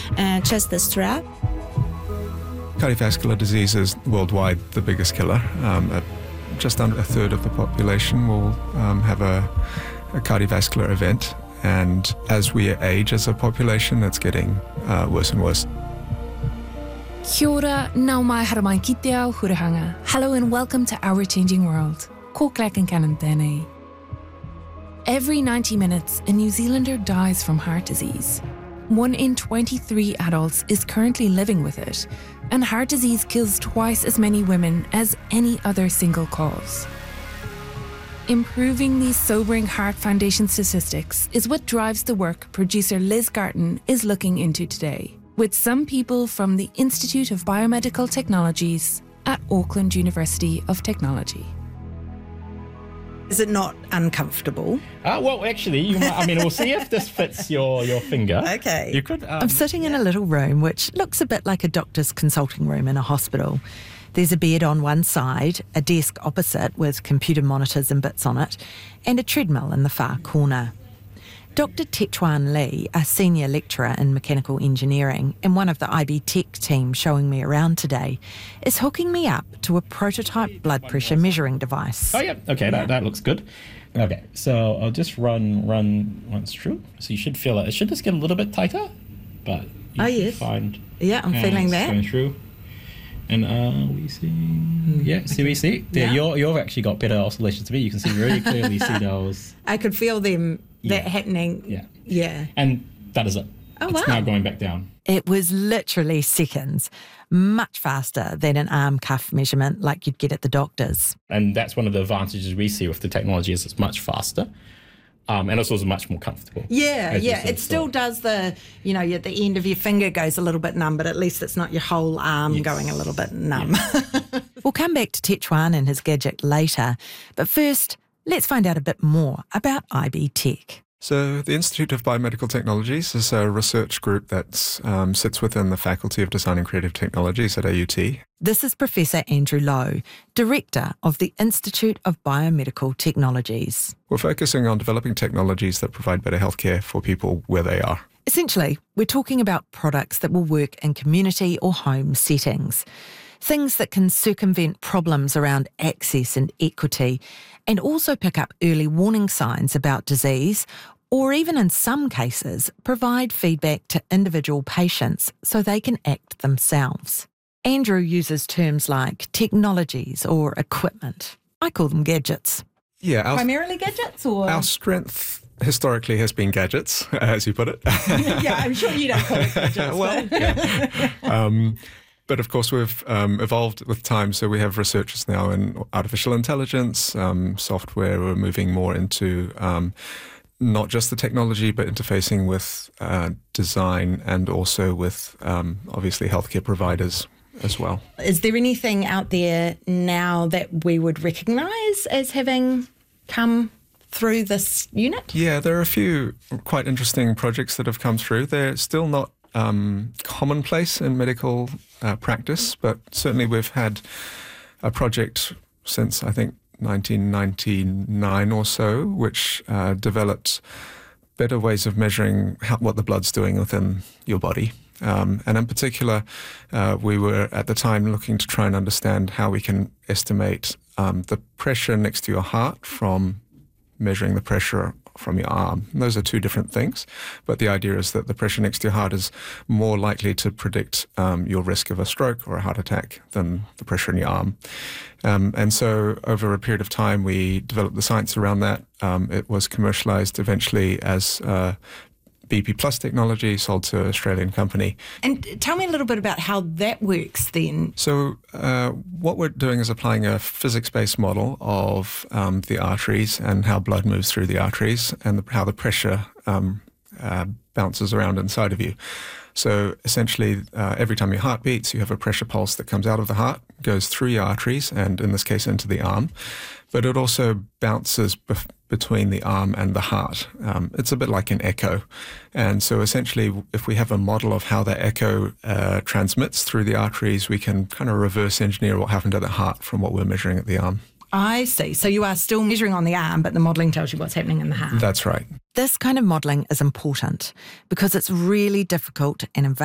chest strap. Cardiovascular disease is worldwide the biggest killer. Just under a third of the population will have a cardiovascular event, and as we age as a population, it's getting worse and worse. Kia ora, nau mai haramain ki te ao hurahanga. Hello and welcome to Our Changing World. Ko Clack and Cannon tēnei. Every 90 minutes, a New Zealander dies from heart disease. 1 in 23 adults is currently living with it, and heart disease kills twice as many women as any other single cause. Improving these sobering Heart Foundation statistics is what drives the work producer Liz Garton is looking into today, with some people from the Institute of Biomedical Technologies at Auckland University of Technology. Is it not uncomfortable? Well, actually, we'll see if this fits your finger. Okay. You could. I'm sitting in a little room which looks a bit like a doctor's consulting room in a hospital. There's a bed on one side, a desk opposite with computer monitors and bits on it, and a treadmill in the far corner. Dr. Techuan Lee, a senior lecturer in mechanical engineering and one of the IB Tech team showing me around today, is hooking me up to a prototype blood pressure measuring device. Oh, yeah. Okay, that looks good. Okay, so I'll just run once through. So you should feel it. It should just get a little bit tighter, but you should find... Yeah, I'm feeling that. Going through. And we see... Yeah, we see. There, Yeah. You've actually got better oscillations to me. You can see really clearly see those. I could feel them happening. Yeah. Yeah. And that is it. Oh, it's wow. now going back down. It was literally seconds, much faster than an arm cuff measurement like you'd get at the doctor's. And that's one of the advantages we see with the technology is it's much faster. And it's also much more comfortable. Yeah. It still does at the end of your finger goes a little bit numb, but at least it's not your whole arm going a little bit numb. Yeah. We'll come back to Techuan and his gadget later. But first, let's find out a bit more about IB Tech. So the Institute of Biomedical Technologies is a research group that sits within the Faculty of Design and Creative Technologies at AUT. This is Professor Andrew Lowe, Director of the Institute of Biomedical Technologies. We're focusing on developing technologies that provide better healthcare for people where they are. Essentially, we're talking about products that will work in community or home settings. Things that can circumvent problems around access and equity, and also pick up early warning signs about disease, or even in some cases, provide feedback to individual patients so they can act themselves. Andrew uses terms like technologies or equipment. I call them gadgets. Yeah, Primarily gadgets, or...? Our strength historically has been gadgets, as you put it. Yeah, I'm sure you don't call it gadgets. Well, yeah. But of course, we've evolved with time. So we have researchers now in artificial intelligence, software. We're moving more into not just the technology, but interfacing with design and also with, obviously, healthcare providers as well. Is there anything out there now that we would recognise as having come through this unit? Yeah, there are a few quite interesting projects that have come through. They're still not commonplace in medical practice, but certainly we've had a project since, I think, 1999 or so, which developed better ways of measuring what the blood's doing within your body. And in particular, we were at the time looking to try and understand how we can estimate the pressure next to your heart from measuring the pressure from your arm. And those are two different things, but the idea is that the pressure next to your heart is more likely to predict your risk of a stroke or a heart attack than the pressure in your arm. And so over a period of time, we developed the science around that. It was commercialized eventually as BP Plus technology, sold to an Australian company. And tell me a little bit about how that works then. So what we're doing is applying a physics-based model of the arteries and how blood moves through the arteries and how the pressure bounces around inside of you. So essentially, every time your heart beats, you have a pressure pulse that comes out of the heart, goes through your arteries, and in this case, into the arm. But it also bounces between the arm and the heart. It's a bit like an echo. And so essentially, if we have a model of how that echo transmits through the arteries, we can kind of reverse engineer what happened at the heart from what we're measuring at the arm. I see. So you are still measuring on the arm, but the modelling tells you what's happening in the heart. That's right. This kind of modelling is important because it's really difficult and invasive